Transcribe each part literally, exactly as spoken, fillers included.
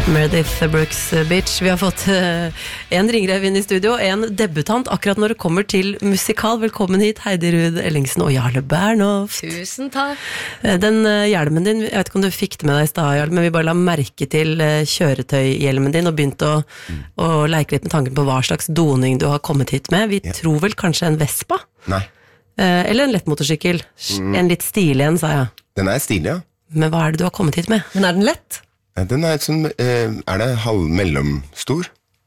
Meredith Brooks Bitch. Vi har fått uh, en ringrev inn i studio, en debutant akkurat når det kommer til musikal. Velkommen hit, Heidi Ruud Ellingsen og Jarle Bernhoft. Tusen takk. Uh, den uh, hjelmen din, jeg vet ikke om du fikk det med deg i stad, Jarle, men vi bare la merke til uh, kjøretøyhjelmen din og begynte å, mm. å leke litt med tanken på hva slags doning du har kommet hit med. Vi ja. tror vel kanskje en Vespa? Nei. Uh, eller en lett motorsykkel. Mm. En litt stilig en, sa jeg. Den er stilig, ja. Men hva er det du har kommet hit med? Men er den lett? Den er sånn, er det halv mellomstor?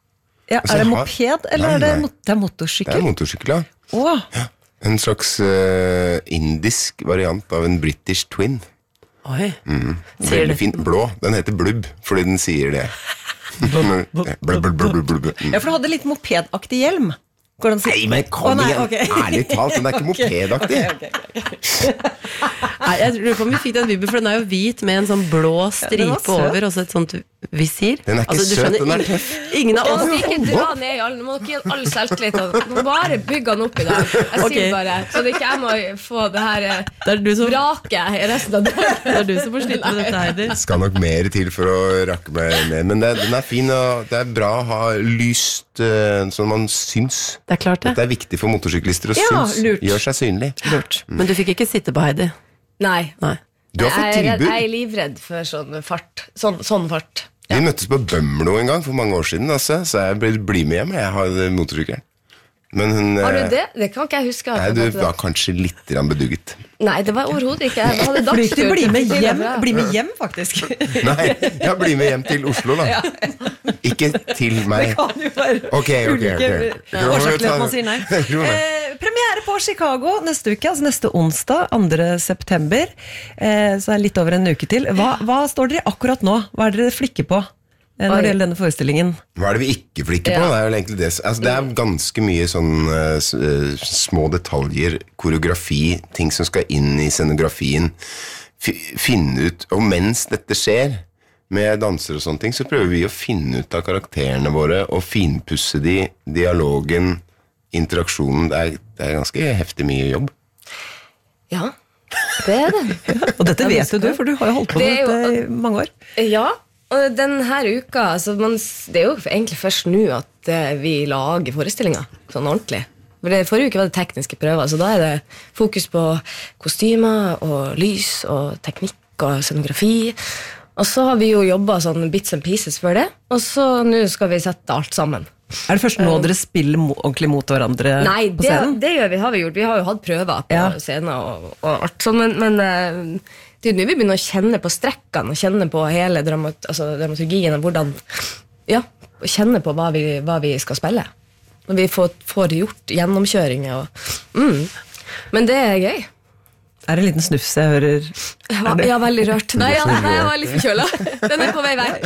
Ja, er det moped, eller nei, er det, mot det er motorsykkel? Det er motorsykkel, ja. Åh. Ja. En slags uh, indisk variant av en British Twin. Oi. Mm. Veldig fint, blå. Den heter Blubb, fordi den sier det. blub, blub, blub, blub. Ja, for du hadde litt mopedaktig hjelm. Si? Nei, men kom oh, nei, igjen, okay. ærlig talt, den er ikke mopedaktig. Okay, okay, okay. Nei, jeg lurer på om vi fikk den vibben, for den er jo hvit med en sånn blå stripe ja, over, og så et sånt visir. Den er ikke altså, søt, den er tøff. Ingen av oss. Nå må ikke dra ned i all, nå må dere gi all selvtillit. Nå må bare bygge den opp i dag. Jeg okay. sier bare, så det ikke jeg må få det her det som, vraket i resten av dagen. Det er du som får slitt med dette, Heidi. Det skal nok mer til for å rakke meg ned, men det, den er fin, og det er bra å ha lyst sånn man syns. Det er klart det. Det er viktig for motorsyklister å ja, syns. Lurt. Gjør seg synlig. Lurt. Mm. Men du fikk ikke sitte på Heidi? Nei. Nei. Du har fått tilbud. Jeg er livredd for sånn fart. Sånn, sånn fart. Ja. Vi møttes på Bømlo en gang for mange år siden, altså, så jeg ble bli med hjem. Jeg har motorsykkel. Men hun, har du det? Det kan ikke jeg huske. Nei, du var kanskje litt bedugget. Nei, det var overhodet ikke. Jeg hadde dagstur. Bli med hjem, bli med hjem faktisk. Nei, jeg blir med hjem til Oslo da. Ja. Ikke til meg. Det kan jo være Ok, ok, ok. Årsaken til at man sier nei. eh, Premiere på Chicago neste uke, altså neste onsdag, andre september. eh, Så er det litt over en uke til. Hva, hva står dere akkurat nå? Hva er dere flikker på når det gjelder denne forestillingen? Hva er det vi ikke flikker på? Ja. Det er jo egentlig det. Altså, det er ganske mye sånn uh, små detaljer, koreografi, ting som skal inn i scenografien. F finne ut, og mens dette skjer med danser og sånne ting, så prøver vi å finne ut av karakterene våre og finpusse de, dialogen, interaksjonen. Det er, det er ganske heftig mye jobb. Ja, det er det. Ja, og dette vet jo du, for du har jo holdt på med dette i mange år. Ja, og denne uka, altså man, det er jo egentlig først nå at uh, vi lager forestillinger, sånn ordentlig. For det, forrige uke var det tekniske prøver, så da er det fokus på kostymer og lys og teknikk og scenografi. Og så har vi jo jobbet sånn bits and pieces for det, og så nå skal vi sette alt sammen. Er det først nå dere spiller mo ordentlig mot hverandre Nei, på scenen? Nei, det, det gjør vi, har vi gjort. Vi har jo hatt prøver på ja. scenen og, og alt sånn, men, men uh, det er jo nå vi begynner å kjenne på strekkene, og kjenne på hele dramat altså, dramaturgien, og hvordan, ja, kjenne på hva vi, hva vi skal spille. Når vi får, får gjort gjennomkjøringer. Og, mm. Men det er gøy. Er det en liten snufs jeg hører? Ja, ja veldig rørt. Nei, ja, nei, jeg var litt forkjøla. Den er på vei vekk.